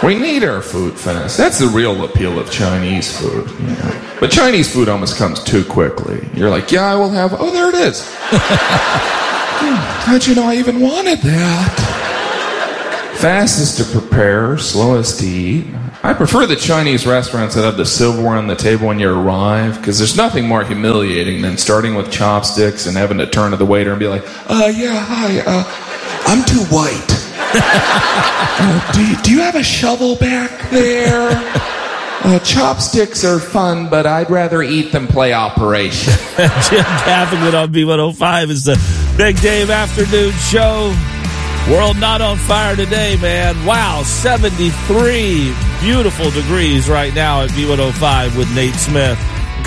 We need our food fast. That's the real appeal of Chinese food. But Chinese food almost comes too quickly. You're like, yeah, I will have... Oh, there it is. How'd you know I even wanted that? Fastest to prepare, slowest to eat. I prefer the Chinese restaurants that have the silverware on the table when you arrive, because there's nothing more humiliating than starting with chopsticks and having to turn to the waiter and be like, yeah, hi, I'm too white. Do you have a shovel back there? Chopsticks are fun, but I'd rather eat than play Operation. Jim Gaffigan on B105 is the Big Dave Afternoon Show. World not on fire today, man. Wow, 73 beautiful degrees right now at B105 with Nate Smith.